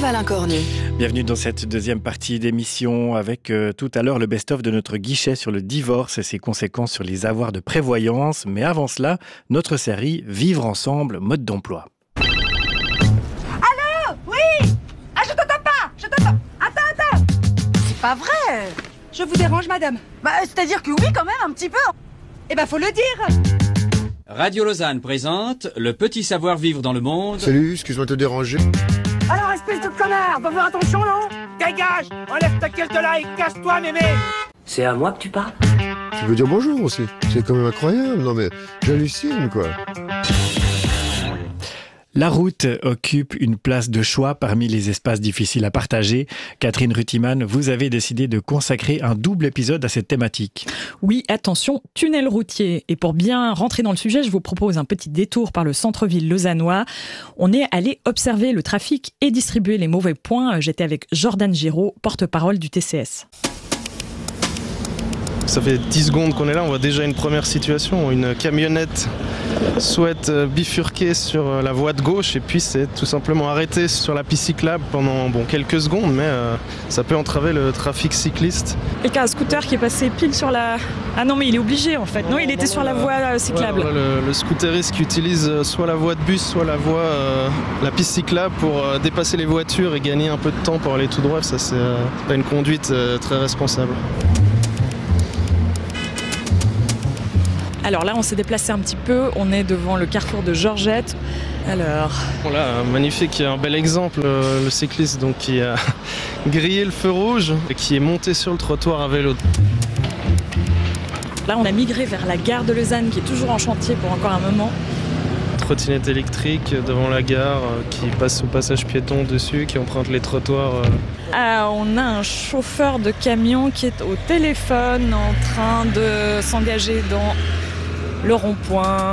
Yves-Alain Cornu. Bienvenue dans cette deuxième partie d'émission avec tout à l'heure le best-of de notre guichet sur le divorce et ses conséquences sur les avoirs de prévoyance. Mais avant cela, notre série Vivre ensemble, mode d'emploi. Allô? Oui? Ah, je t'entends pas. Attends. C'est pas vrai. Je vous dérange, madame? Bah, c'est-à-dire que oui, quand même, un petit peu. Eh ben, faut le dire. Radio Lausanne présente Le petit savoir-vivre dans le monde. Salut, excuse-moi de te déranger. Alors, espèce de connard, va faire attention, non? Dégage! Enlève ta gueule de là et casse-toi, mémé! C'est à moi que tu parles? Tu peux dire bonjour aussi. C'est quand même incroyable. Non mais, j'hallucine quoi. La route occupe une place de choix parmi les espaces difficiles à partager. Catherine Rutiman, vous avez décidé de consacrer un double épisode à cette thématique. Oui, attention, tunnel routier. Et pour bien rentrer dans le sujet, je vous propose un petit détour par le centre-ville lausannois. On est allé observer le trafic et distribuer les mauvais points. J'étais avec Jordan Giraud, porte-parole du TCS. Ça fait 10 secondes qu'on est là, on voit déjà une première situation. Une camionnette souhaite bifurquer sur la voie de gauche et puis c'est tout simplement arrêté sur la piste cyclable pendant quelques secondes, mais ça peut entraver le trafic cycliste. Et qu'il y a un scooter qui est passé pile sur la... Ah non, mais il est obligé en fait. Non, il était sur la voie cyclable. Ouais, le scooteriste qui utilise soit la voie de bus, soit la piste cyclable pour dépasser les voitures et gagner un peu de temps pour aller tout droit, ça c'est pas une conduite très responsable. Alors là, on s'est déplacé un petit peu. On est devant le carrefour de Georgette. Alors... Voilà, magnifique, un bel exemple. Le cycliste donc, qui a grillé le feu rouge et qui est monté sur le trottoir à vélo. Là, on a migré vers la gare de Lausanne, qui est toujours en chantier pour encore un moment. Trottinette électrique devant la gare qui passe au passage piéton dessus, qui emprunte les trottoirs. On a un chauffeur de camion qui est au téléphone en train de s'engager dans le rond-point.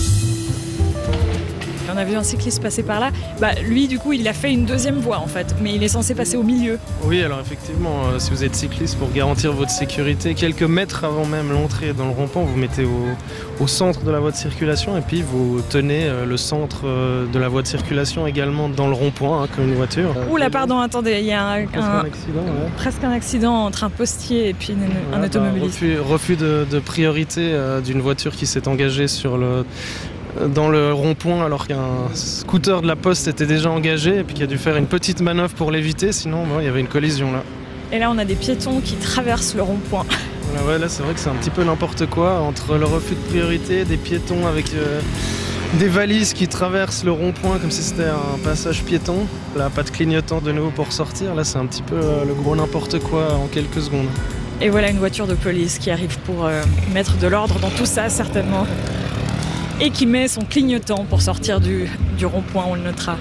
On a vu un cycliste passer par là. Lui, du coup, il a fait une deuxième voie, en fait. Mais il est censé passer au milieu. Oui, alors effectivement, si vous êtes cycliste, pour garantir votre sécurité, quelques mètres avant même l'entrée dans le rond-point, vous mettez au centre de la voie de circulation et puis vous tenez le centre de la voie de circulation également dans le rond-point, comme une voiture. Oula, pardon, attendez, il y a presque un accident entre un postier et puis un automobiliste. Refus de priorité d'une voiture qui s'est engagée dans le rond-point alors qu'un scooter de la poste était déjà engagé et puis qui a dû faire une petite manœuvre pour l'éviter, sinon il y avait une collision là. Et là on a des piétons qui traversent le rond-point. Voilà, ouais, là c'est vrai que c'est un petit peu n'importe quoi entre le refus de priorité, des piétons avec des valises qui traversent le rond-point comme si c'était un passage piéton. Là pas de clignotant de nouveau pour sortir, là c'est un petit peu le gros n'importe quoi en quelques secondes. Et voilà une voiture de police qui arrive pour mettre de l'ordre dans tout ça certainement. Et qui met son clignotant pour sortir du rond-point, on le notera.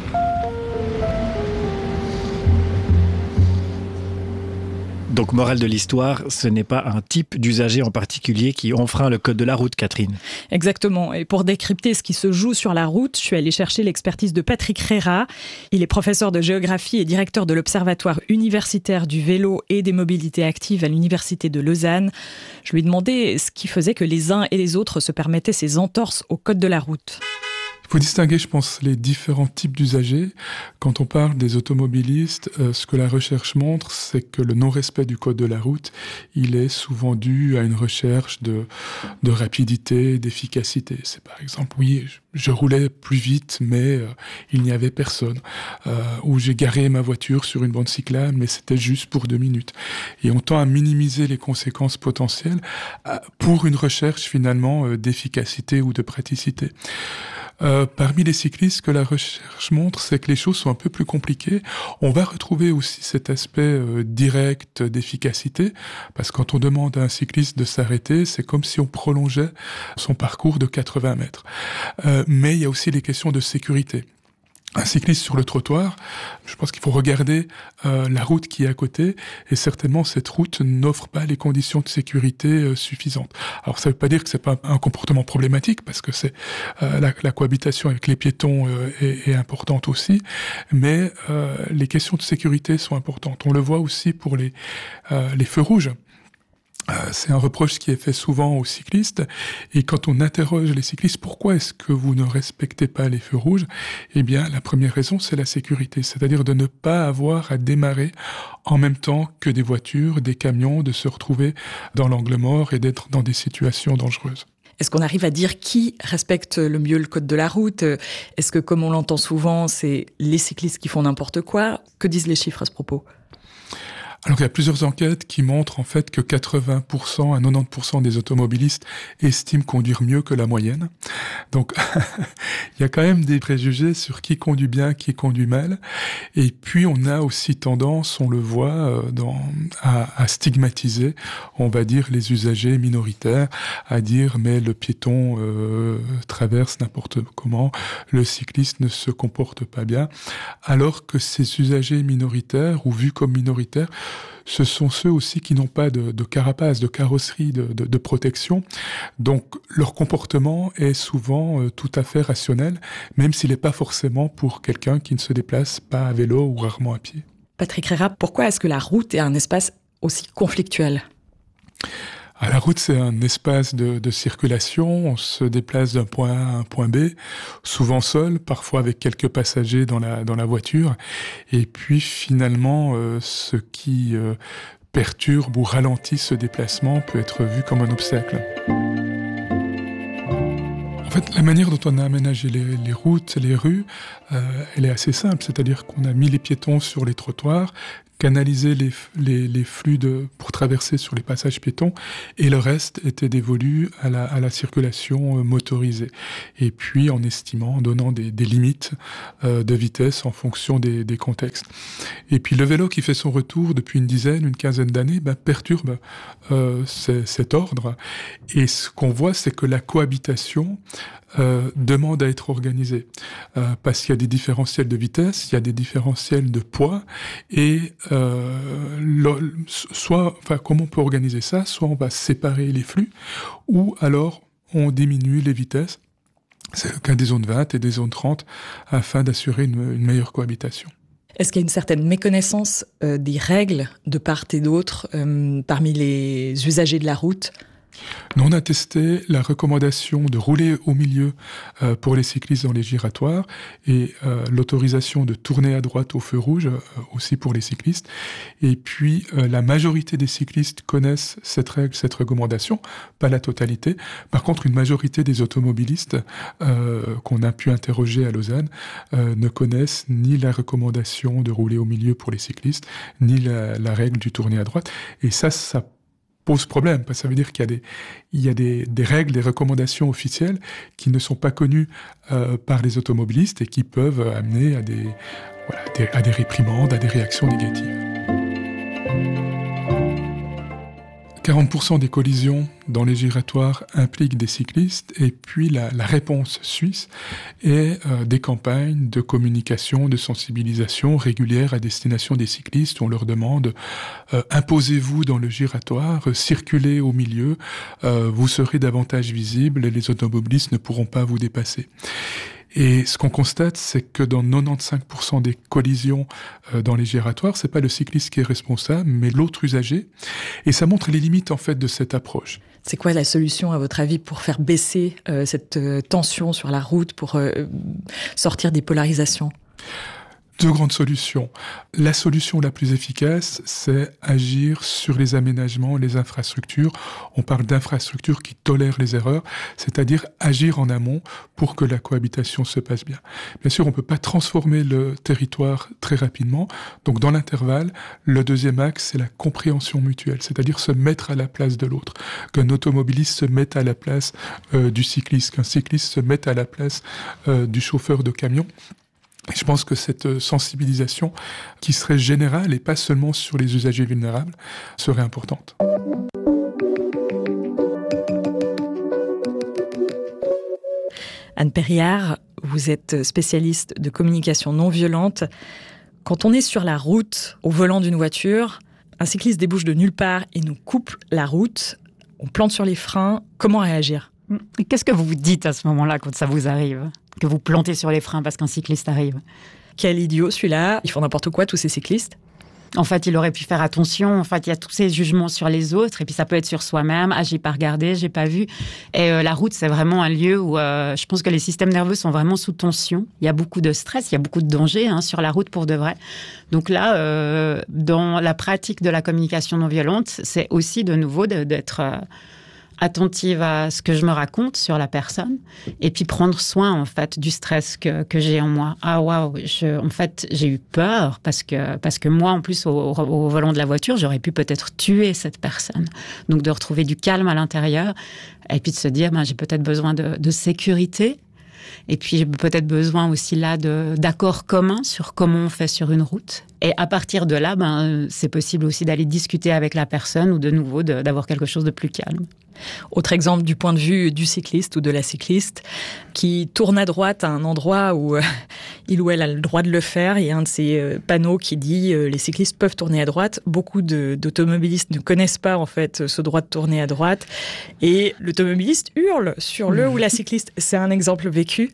Donc, morale de l'histoire, ce n'est pas un type d'usager en particulier qui enfreint le code de la route, Catherine. Exactement. Et pour décrypter ce qui se joue sur la route, je suis allée chercher l'expertise de Patrick Rera. Il est professeur de géographie et directeur de l'Observatoire universitaire du vélo et des mobilités actives à l'Université de Lausanne. Je lui ai demandé ce qui faisait que les uns et les autres se permettaient ces entorses au code de la route. Il faut distinguer, je pense, les différents types d'usagers. Quand on parle des automobilistes, ce que la recherche montre, c'est que le non-respect du code de la route, il est souvent dû à une recherche de rapidité, d'efficacité. C'est par exemple, oui, je roulais plus vite, mais il n'y avait personne. Ou j'ai garé ma voiture sur une bande cyclable, mais c'était juste pour 2 minutes. Et on tend à minimiser les conséquences potentielles pour une recherche finalement d'efficacité ou de praticité. Parmi les cyclistes, ce que la recherche montre, c'est que les choses sont un peu plus compliquées. On va retrouver aussi cet aspect direct d'efficacité, parce que quand on demande à un cycliste de s'arrêter, c'est comme si on prolongeait son parcours de 80 mètres. Mais il y a aussi les questions de sécurité. Un cycliste sur le trottoir, je pense qu'il faut regarder la route qui est à côté, et certainement cette route n'offre pas les conditions de sécurité suffisantes. Alors ça ne veut pas dire que c'est pas un comportement problématique, parce que c'est la cohabitation avec les piétons est importante aussi, mais les questions de sécurité sont importantes. On le voit aussi pour les feux rouges. C'est un reproche qui est fait souvent aux cyclistes. Et quand on interroge les cyclistes, pourquoi est-ce que vous ne respectez pas les feux rouges? Eh bien, la première raison, c'est la sécurité. C'est-à-dire de ne pas avoir à démarrer en même temps que des voitures, des camions, de se retrouver dans l'angle mort et d'être dans des situations dangereuses. Est-ce qu'on arrive à dire qui respecte le mieux le code de la route? Est-ce que, comme on l'entend souvent, c'est les cyclistes qui font n'importe quoi? Que disent les chiffres à ce propos? Alors il y a plusieurs enquêtes qui montrent en fait que 80% à 90% des automobilistes estiment conduire mieux que la moyenne. Donc il y a quand même des préjugés sur qui conduit bien, qui conduit mal. Et puis on a aussi tendance, on le voit, à stigmatiser, on va dire, les usagers minoritaires, à dire mais le piéton traverse n'importe comment, le cycliste ne se comporte pas bien, alors que ces usagers minoritaires ou vus comme minoritaires, ce sont ceux aussi qui n'ont pas de carapace, de carrosserie, de protection. Donc leur comportement est souvent tout à fait rationnel, même s'il n'est pas forcément pour quelqu'un qui ne se déplace pas à vélo ou rarement à pied. Patrick Reyrat, pourquoi est-ce que la route est un espace aussi conflictuel ? La route, c'est un espace de circulation. On se déplace d'un point A à un point B, souvent seul, parfois avec quelques passagers dans la voiture. Et puis finalement, ce qui perturbe ou ralentit ce déplacement peut être vu comme un obstacle. En fait, la manière dont on a aménagé les routes, les rues, elle est assez simple. C'est-à-dire qu'on a mis les piétons sur les trottoirs, canaliser les flux pour traverser sur les passages piétons, et le reste était dévolu à la circulation motorisée. Et puis en estimant, en donnant des limites de vitesse en fonction des contextes. Et puis le vélo qui fait son retour depuis une quinzaine d'années perturbe cet ordre. Et ce qu'on voit, c'est que la cohabitation demande à être organisée. Parce qu'il y a des différentiels de vitesse, il y a des différentiels de poids, et comment on peut organiser ça? Soit on va séparer les flux, ou alors on diminue les vitesses. C'est le cas des zones 20 et des zones 30, afin d'assurer une meilleure cohabitation. Est-ce qu'il y a une certaine méconnaissance des règles de part et d'autre parmi les usagers de la route ? Nous, on a testé la recommandation de rouler au milieu pour les cyclistes dans les giratoires et l'autorisation de tourner à droite au feu rouge aussi pour les cyclistes. Et puis, la majorité des cyclistes connaissent cette règle, cette recommandation, pas la totalité. Par contre, une majorité des automobilistes qu'on a pu interroger à Lausanne ne connaissent ni la recommandation de rouler au milieu pour les cyclistes, ni la règle du tourner à droite. Et ça pose problème, parce que ça veut dire qu'il y a des règles, des recommandations officielles qui ne sont pas connues par les automobilistes et qui peuvent amener à des réprimandes, à des réactions négatives. 40% des collisions dans les giratoires impliquent des cyclistes, et puis la réponse suisse est des campagnes de communication, de sensibilisation régulières à destination des cyclistes. On leur demande imposez-vous dans le giratoire, circulez au milieu, vous serez davantage visible et les automobilistes ne pourront pas vous dépasser. Et ce qu'on constate, c'est que dans 95% des collisions dans les giratoires, c'est pas le cycliste qui est responsable, mais l'autre usager. Et ça montre les limites, en fait, de cette approche. C'est quoi la solution, à votre avis, pour faire baisser cette tension sur la route, pour sortir des polarisations ? Deux grandes solutions. La solution la plus efficace, c'est agir sur les aménagements, les infrastructures. On parle d'infrastructures qui tolèrent les erreurs, c'est-à-dire agir en amont pour que la cohabitation se passe bien. Bien sûr, on ne peut pas transformer le territoire très rapidement. Donc, dans l'intervalle, le deuxième axe, c'est la compréhension mutuelle, c'est-à-dire se mettre à la place de l'autre. Qu'un automobiliste se mette à la place du cycliste, qu'un cycliste se mette à la place du chauffeur de camion. Et je pense que cette sensibilisation, qui serait générale et pas seulement sur les usagers vulnérables, serait importante. Anne Perriard, vous êtes spécialiste de communication non violente. Quand on est sur la route, au volant d'une voiture, un cycliste débouche de nulle part et nous coupe la route, on plante sur les freins, comment réagir ? Qu'est-ce que vous vous dites à ce moment-là quand ça vous arrive ? Que vous plantez sur les freins parce qu'un cycliste arrive ? Quel idiot celui-là, ils font n'importe quoi tous ces cyclistes ? En fait, il aurait pu faire attention. En fait, il y a tous ces jugements sur les autres. Et puis, ça peut être sur soi-même. Ah, j'ai pas regardé, j'ai pas vu. Et la route, c'est vraiment un lieu où je pense que les systèmes nerveux sont vraiment sous tension. Il y a beaucoup de stress, il y a beaucoup de danger sur la route pour de vrai. Donc là, dans la pratique de la communication non violente, c'est aussi de nouveau d'être attentive à ce que je me raconte sur la personne et puis prendre soin en fait du stress que j'ai en moi. Ah waouh, en fait j'ai eu peur parce que moi en plus au volant de la voiture j'aurais pu peut-être tuer cette personne. Donc de retrouver du calme à l'intérieur et puis de se dire j'ai peut-être besoin de sécurité. Et puis, j'ai peut-être besoin aussi là d'accords communs sur comment on fait sur une route. Et à partir de là, c'est possible aussi d'aller discuter avec la personne ou de nouveau d'avoir quelque chose de plus calme. Autre exemple du point de vue du cycliste ou de la cycliste qui tourne à droite à un endroit où il ou elle a le droit de le faire. Il y a un de ces panneaux qui dit les cyclistes peuvent tourner à droite. Beaucoup d'automobilistes ne connaissent pas en fait ce droit de tourner à droite. Et l'automobiliste hurle sur le ou la cycliste. C'est un exemple vécu.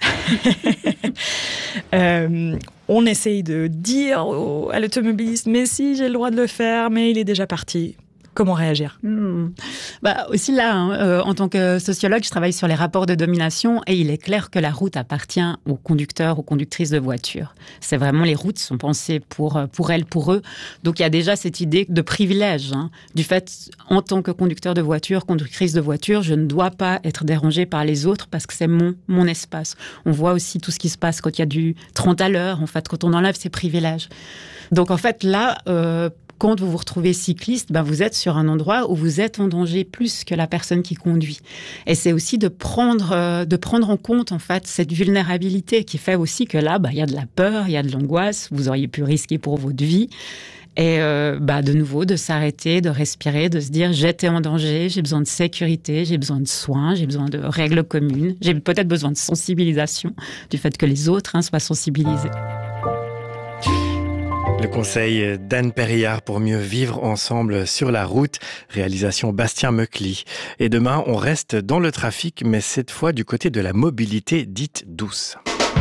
On essaye de dire à l'automobiliste mais si j'ai le droit de le faire, mais il est déjà parti. Comment réagir ? Aussi là, en tant que sociologue, je travaille sur les rapports de domination et il est clair que la route appartient aux conducteurs, aux conductrices de voitures. C'est vraiment, les routes sont pensées pour elles, pour eux. Donc il y a déjà cette idée de privilège, du fait, en tant que conducteur de voiture, conductrice de voiture, je ne dois pas être dérangée par les autres parce que c'est mon espace. On voit aussi tout ce qui se passe quand il y a du 30 à l'heure, en fait, quand on enlève ces privilèges. Donc en fait, là... quand vous vous retrouvez cycliste, vous êtes sur un endroit où vous êtes en danger plus que la personne qui conduit. Et c'est aussi de prendre en compte en fait cette vulnérabilité qui fait aussi que là, il y a de la peur, il y a de l'angoisse, vous auriez pu risquer pour votre vie. Et de nouveau, de s'arrêter, de respirer, de se dire j'étais en danger, j'ai besoin de sécurité, j'ai besoin de soins, j'ai besoin de règles communes, j'ai peut-être besoin de sensibilisation, du fait que les autres soient sensibilisés. Le conseil d'Anne Perriard pour mieux vivre ensemble sur la route, réalisation Bastien Meucli. Et demain, on reste dans le trafic, mais cette fois du côté de la mobilité dite douce.